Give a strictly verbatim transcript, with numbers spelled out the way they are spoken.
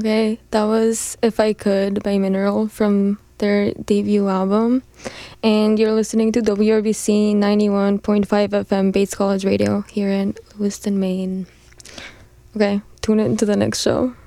Okay, that was If I Could by Mineral from their debut album. And you're listening to W R B C ninety-one point five F M Bates College Radio here in Lewiston, Maine. Okay, tune in to the next show.